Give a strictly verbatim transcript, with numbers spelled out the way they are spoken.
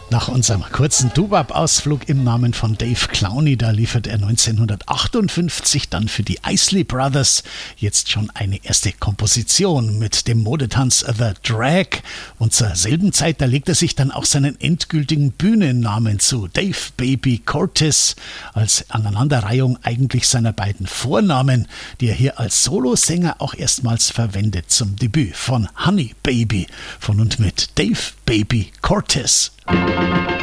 Nach unserem kurzen Doo-Wop-Ausflug im Namen von Dave Clowney, da liefert er neunzehnhundertachtundfünfzig dann für die Isley Brothers jetzt schon eine erste Komposition mit dem Modetanz The Drag. Und zur selben Zeit, da legt er sich dann auch seinen endgültigen Bühnennamen zu, Dave Baby Curtis, als Aneinanderreihung eigentlich seiner beiden Vornamen, die er hier als Solosänger auch erstmals verwendet zum Debüt von Honey Baby, von und mit Dave Baby Curtis.